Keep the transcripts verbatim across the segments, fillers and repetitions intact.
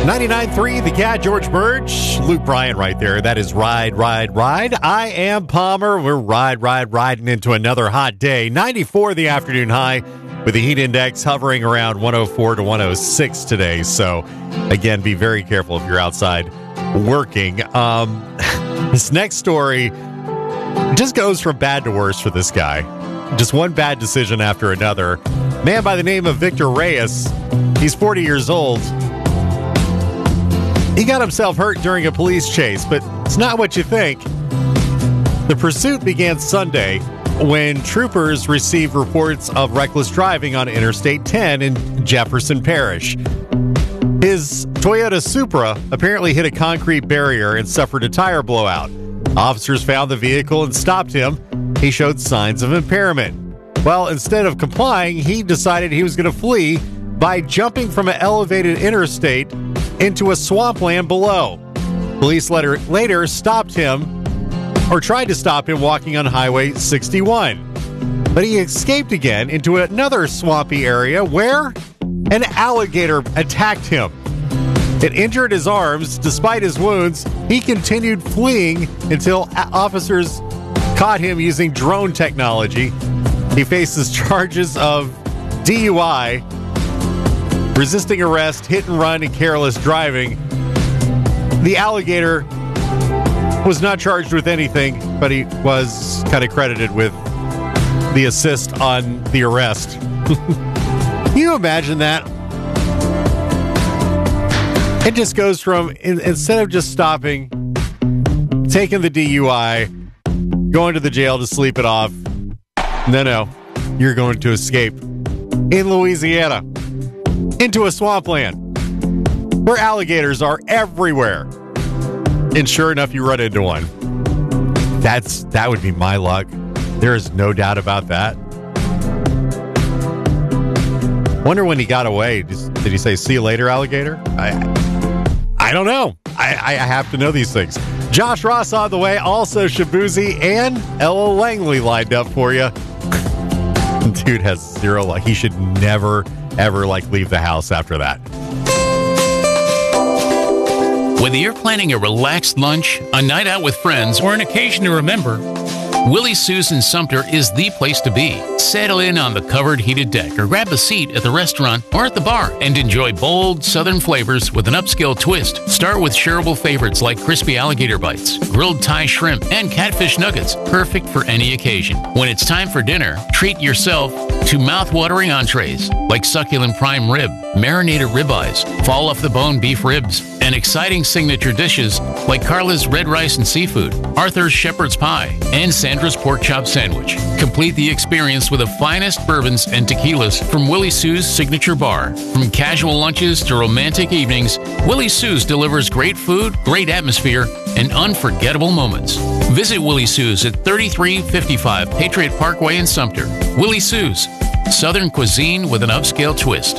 ninety-nine point three, The Cat, George Burge, Luke Bryan right there. That is Ride, Ride, Ride. I am Palmer. We're ride, ride, riding into another hot day. ninety-four the afternoon high with the heat index hovering around one oh four to one oh six today. So, again, be very careful if you're outside working. Um, this next story just goes from bad to worse for this guy. Just one bad decision after another. Man by the name of Victor Reyes, he's forty years old. He got himself hurt during a police chase, but it's not what you think. The pursuit began Sunday when troopers received reports of reckless driving on Interstate ten in Jefferson Parish. His Toyota Supra apparently hit a concrete barrier and suffered a tire blowout. Officers found the vehicle and stopped him. He showed signs of impairment. Well, instead of complying, he decided he was going to flee by jumping from an elevated interstate into a swampland below. Police later, later stopped him, or tried to stop him walking on Highway sixty-one. But he escaped again into another swampy area where an alligator attacked him. It injured his arms. Despite his wounds, he continued fleeing until officers caught him using drone technology. He faces charges of D U I, resisting arrest, hit and run, and careless driving. The alligator was not charged with anything, but he was kind of credited with the assist on the arrest. Can you imagine that? It just goes from, in, instead of just stopping, taking the D U I, going to the jail to sleep it off, no, no, you're going to escape in Louisiana into a swampland where alligators are everywhere. And sure enough, you run into one. That's that would be my luck. There is no doubt about that. Wonder when he got away. Did he say, "See you later, alligator"? I I don't know. I, I have to know these things. Josh Ross on the way. Also, Shabuzi and Ella Langley lined up for you. Dude has zero luck. He should never, ever, like, leave the house after that. Whether you're planning a relaxed lunch, a night out with friends, or an occasion to remember, Willie Sue's in Sumter is the place to be. Settle in on the covered heated deck or grab a seat at the restaurant or at the bar and enjoy bold southern flavors with an upscale twist. Start with shareable favorites like crispy alligator bites, grilled Thai shrimp, and catfish nuggets, perfect for any occasion. When it's time for dinner, treat yourself to mouth-watering entrees like succulent prime rib, marinated ribeyes, fall-off-the-bone beef ribs, and exciting signature dishes like Carla's red rice and seafood, Arthur's shepherd's pie, and Sandra's pork chop sandwich. Complete the experience with the finest bourbons and tequilas from Willie Sue's signature bar. From casual lunches to romantic evenings, Willie Sue's delivers great food, great atmosphere, and unforgettable moments. Visit Willie Sue's at thirty-three fifty-five Patriot Parkway in Sumter. Willie Sue's, Southern cuisine with an upscale twist.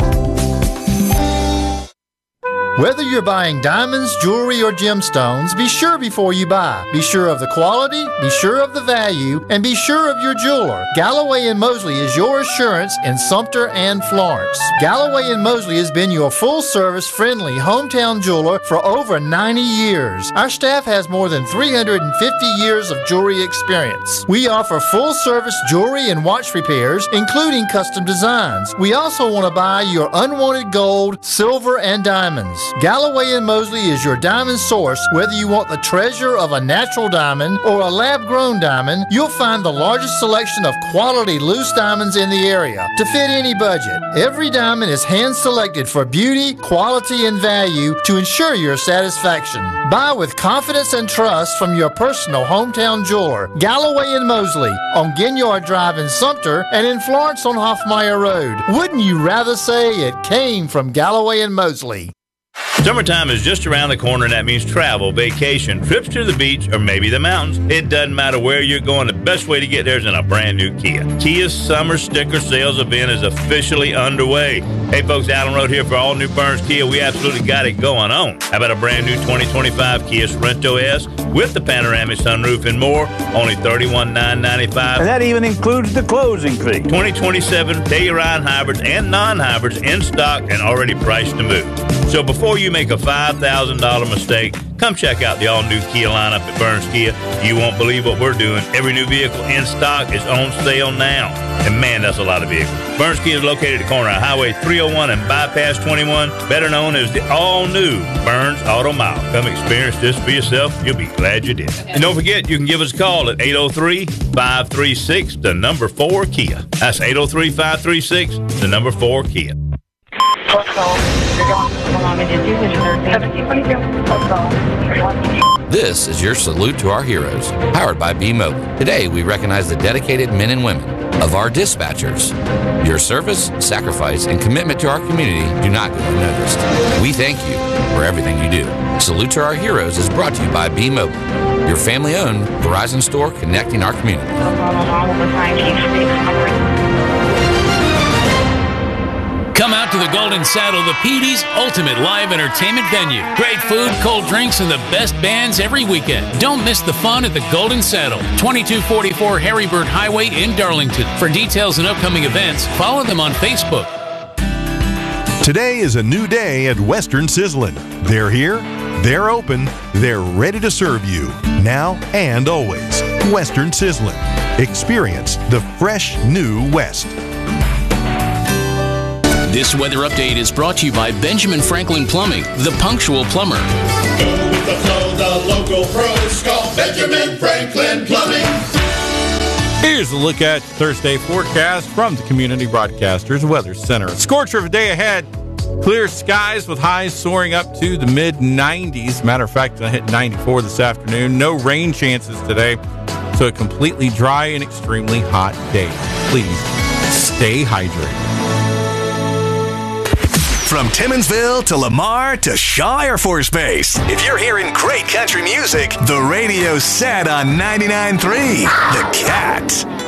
Whether you're buying diamonds, jewelry, or gemstones, be sure before you buy. Be sure of the quality, be sure of the value, and be sure of your jeweler. Galloway and Mosley is your assurance in Sumter and Florence. Galloway and Mosley has been your full-service, friendly hometown jeweler for over ninety years. Our staff has more than three hundred fifty years of jewelry experience. We offer full-service jewelry and watch repairs, including custom designs. We also want to buy your unwanted gold, silver, and diamonds. Galloway and Mosley is your diamond source. Whether you want the treasure of a natural diamond or a lab-grown diamond, you'll find the largest selection of quality loose diamonds in the area to fit any budget. Every diamond is hand-selected for beauty, quality, and value to ensure your satisfaction. Buy with confidence and trust from your personal hometown jeweler, Galloway and Mosley, on Ginyard Drive in Sumter and in Florence on Hoffmeyer Road. Wouldn't you rather say it came from Galloway and Mosley? Summertime is just around the corner, and that means travel, vacation, trips to the beach, or maybe the mountains. It doesn't matter where you're going. The best way to get there is in a brand new Kia. Kia's summer sticker sales event is officially underway. Hey folks, Allen Road here for all New Burns Kia. We absolutely got it going on. How about a brand new twenty twenty-five Kia Sorento S with the panoramic sunroof and more? Only thirty-one thousand nine hundred ninety-five dollars. And that even includes the closing fee. twenty twenty-seven Telluride hybrids and non-hybrids in stock and already priced to move. So before you make a five thousand dollars mistake, come check out the all-new Kia lineup at Burns Kia. You won't believe what we're doing. Every new vehicle in stock is on sale now. And man, that's a lot of vehicles. Burns Kia is located at the corner of Highway three oh one and Bypass twenty-one, better known as the all-new Burns Auto Mile. Come experience this for yourself. You'll be glad you did. And don't forget, you can give us a call at eight oh three, five three six, the number four Kia. That's eight oh three, five three six, the number four Kia. This is your salute to our heroes, powered by B-Mobile. Today, we recognize the dedicated men and women of our dispatchers. Your service, sacrifice, and commitment to our community do not go unnoticed. We thank you for everything you do. Salute to our heroes is brought to you by B-Mobile, your family-owned Verizon store connecting our community. Come out to the Golden Saddle, the P D's ultimate live entertainment venue. Great food, cold drinks, and the best bands every weekend. Don't miss the fun at the Golden Saddle, twenty-two forty-four Harrybird Highway in Darlington. For details and upcoming events, follow them on Facebook. Today is a new day at Western Sizzlin'. They're here, they're open, they're ready to serve you, now and always. Western Sizzlin'. Experience the fresh new West. This weather update is brought to you by Benjamin Franklin Plumbing, the punctual plumber. Go with the flow, the local pros call Benjamin Franklin Plumbing. Here's a look at Thursday forecast from the Community Broadcasters Weather Center. Scorcher of a day ahead. Clear skies with highs soaring up to the mid nineties. Matter of fact, I hit ninety-four this afternoon. No rain chances today. So a completely dry and extremely hot day. Please stay hydrated. From Timminsville to Lamar to Shaw Air Force Base. If you're hearing great country music, the radio's set on ninety-nine point three. The Cat.